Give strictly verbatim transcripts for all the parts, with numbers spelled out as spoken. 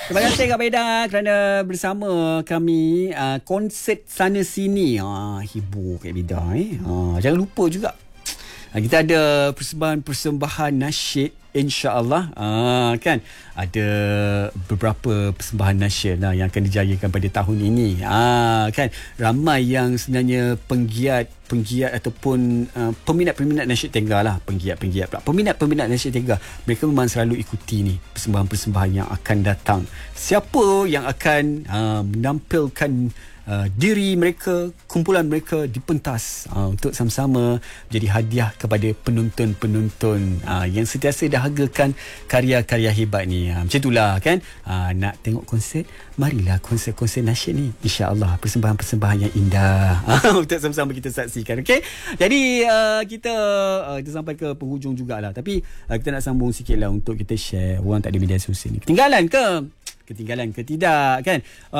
Terima kasih Kak Beda kerana bersama kami uh, konsert sana sini. Ah, hibur Kak Beda eh. Ah, jangan lupa juga uh, kita ada persembahan-persembahan nasyid, insya-Allah. Ah, kan ada beberapa persembahan nasyid lah yang akan dijayakan pada tahun ini. Ah, kan ramai yang sebenarnya penggiat penggiat ataupun uh, peminat-peminat nasyid Tengah lah, penggiat-penggiat pula, peminat-peminat nasyid Tengah, mereka memang selalu ikuti ni persembahan-persembahan yang akan datang. Siapa yang akan uh, menampilkan uh, diri mereka, kumpulan mereka di pentas uh, untuk sama-sama menjadi hadiah kepada penonton-penonton uh, yang sentiasa dahagakan karya-karya hebat ni. Uh, macam itulah kan. Uh, nak tengok konsert, marilah konsert-konsert nasyid ni, insya-Allah persembahan-persembahan yang indah untuk sama-sama kita saksikan. Okey. Jadi uh, kita uh, kita sampai ke penghujung jugalah, tapi uh, kita nak sambung sikitlah untuk kita share orang tak ada media sosial ni. Ketinggalan ke? Ketinggalan ke tidak kan?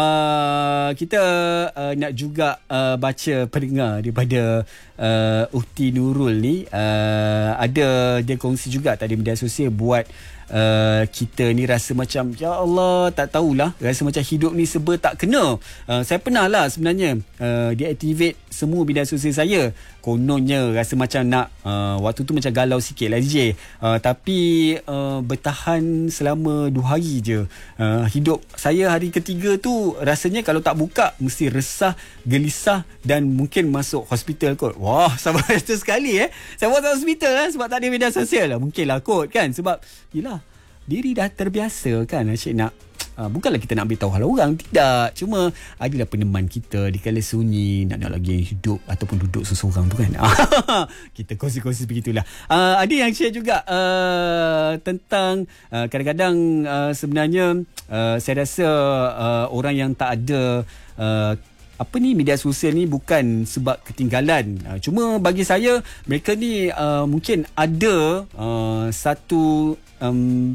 Uh, kita uh, nak juga uh, baca pendengar daripada uh, Uhti Nurul ni, uh, ada dia kongsi juga tadi media sosial buat Uh, kita ni rasa macam ya Allah, tak tahulah, rasa macam hidup ni serba tak kena. uh, Saya pernah lah sebenarnya uh, deactivate semua media sosial saya. Kononnya rasa macam nak uh, waktu tu macam galau sikit lah D J, uh, tapi uh, bertahan selama dua hari je. uh, Hidup saya hari ketiga tu rasanya kalau tak buka mesti resah, gelisah dan mungkin masuk hospital kot. Wah, sampai itu sekali eh saya masuk hospital lah sebab tak ada media sosial lah. Mungkin lah kot kan, sebab yelah diri dah terbiasa kan asyik nak uh, bukanlah kita nak beritahu hal orang, tidak, cuma adalah peneman kita di kala sunyi, nak nak lagi yang hidup ataupun duduk seseorang tu kan. Kita kongsi-kongsi begitulah. Uh, ada yang share juga uh, tentang uh, kadang-kadang uh, sebenarnya uh, saya rasa uh, orang yang tak ada uh, apa ni media sosial ni bukan sebab ketinggalan. Uh, cuma bagi saya mereka ni uh, mungkin ada uh, satu um,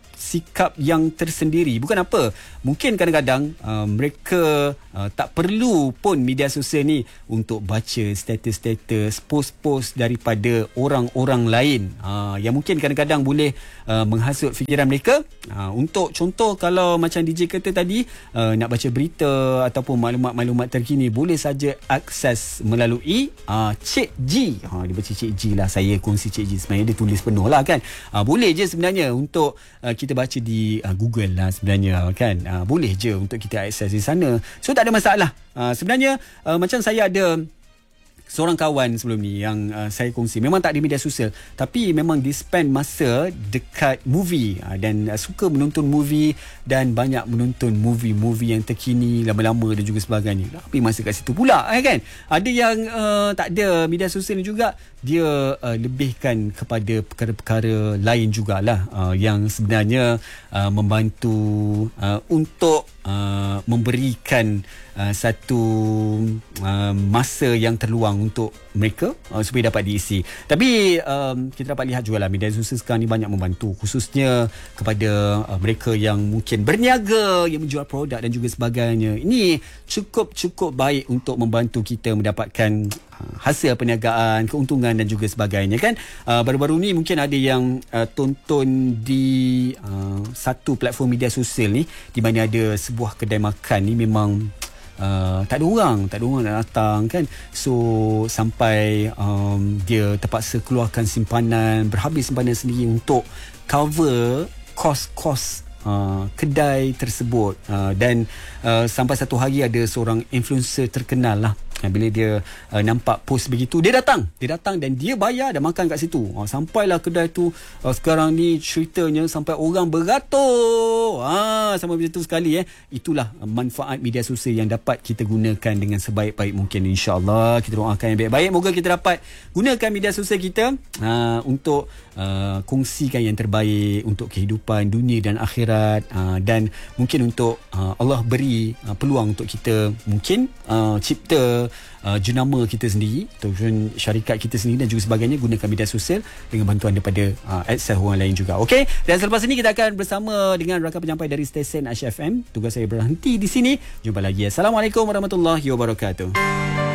sikap yang tersendiri. Bukan apa, mungkin kadang-kadang uh, mereka uh, tak perlu pun media sosial ni untuk baca status-status, post-post daripada orang-orang lain uh, yang mungkin kadang-kadang boleh uh, menghasut fikiran mereka. Uh, untuk contoh, kalau macam D J kata tadi, uh, nak baca berita ataupun maklumat-maklumat terkini, boleh saja akses melalui uh, Cik G. Uh, dia baca Cik G lah, saya kongsi Cik G, sebenarnya dia tulis penuh lah kan. Uh, boleh je sebenarnya untuk uh, kita baca di uh, Google lah sebenarnya kan. Uh, boleh je untuk kita akses di sana. So tak ada masalah. Uh, sebenarnya uh, macam saya ada seorang kawan sebelum ni yang uh, saya kongsi, memang tak ada media sosial, tapi memang dia spend masa dekat movie uh, dan uh, suka menonton movie dan banyak menonton movie-movie yang terkini, lama-lama dan juga sebagainya. Tapi masa kat situ pula eh, kan. Ada yang uh, tak ada media sosial ni juga, dia uh, lebihkan kepada perkara-perkara lain jugalah uh, yang sebenarnya uh, membantu uh, untuk uh, memberikan uh, satu uh, masa yang terluang untuk mereka uh, supaya dapat diisi. Tapi um, kita dapat lihat juga lah, media sosial sekarang ni banyak membantu, khususnya kepada uh, mereka yang mungkin berniaga, yang menjual produk dan juga sebagainya. Ini cukup-cukup baik untuk membantu kita mendapatkan uh, hasil perniagaan, keuntungan dan juga sebagainya kan. Uh, baru-baru ni mungkin ada yang uh, tonton di uh, satu platform media sosial ni, di mana ada sebuah kedai makan ni memang Uh, tak ada orang, tak ada orang nak datang kan. So sampai um, dia terpaksa keluarkan simpanan, berhabis simpanan sendiri untuk cover kos-kos uh, kedai tersebut. Uh, dan uh, sampai satu hari ada seorang influencer terkenal lah, bila dia uh, nampak post begitu, dia datang dia datang dan dia bayar dan makan kat situ. uh, Sampailah kedai tu uh, sekarang ni ceritanya sampai orang beratur. Ah, sampai macam tu sekali eh. Itulah uh, manfaat media sosial yang dapat kita gunakan dengan sebaik-baik mungkin, insya-Allah. Kita doakan yang baik-baik, moga kita dapat gunakan media sosial kita uh, untuk uh, kongsikan yang terbaik untuk kehidupan dunia dan akhirat, uh, dan mungkin untuk uh, Allah beri uh, peluang untuk kita mungkin uh, cipta Uh, jenama kita sendiri ataupun syarikat kita sendiri dan juga sebagainya, gunakan media sosial dengan bantuan daripada uh, akses orang lain juga. Okey, dan selepas ini kita akan bersama dengan rakan penyampai dari stesen Aisyah F M. Tugas saya berhenti di sini. Jumpa lagi. Assalamualaikum warahmatullahi wabarakatuh.